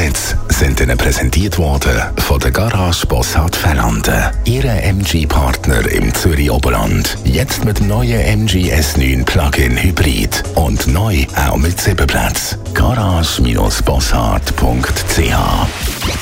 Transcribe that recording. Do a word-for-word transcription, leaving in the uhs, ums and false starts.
Hits sind Ihnen präsentiert worden von der Garage Bossart Ferranden. Ihre M G-Partner im Zürich Oberland. Jetzt mit dem neuen M G S neun Plug-in Hybrid. Und neu auch mit sieben Plätzen. garage Bindestrich bossart Punkt c h